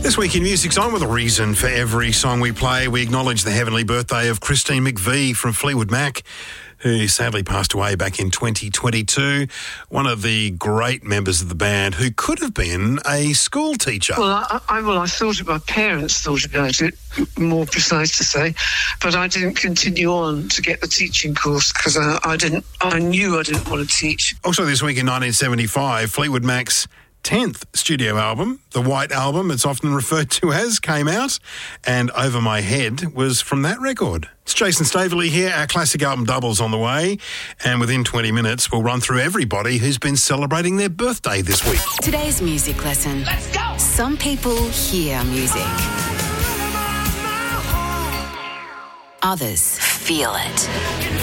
This week in Music's On, with a reason for every song we play, we acknowledge the heavenly birthday of Christine McVie from Fleetwood Mac, who sadly passed away back in 2022. One of the great members of the band who could have been a school teacher. Well, I thought it, my parents thought about it, more precise to say, but I didn't continue on to get the teaching course because I knew I didn't want to teach. Also this week in 1975, Fleetwood Mac's 10th studio album, the White Album, it's often referred to as, came out, and Over My Head was from that record. It's Jason Staveley here, our classic album Double's on the way, and within 20 minutes we'll run through everybody who's been celebrating their birthday this week. Today's music lesson. Let's go! Some people hear music. Others feel it.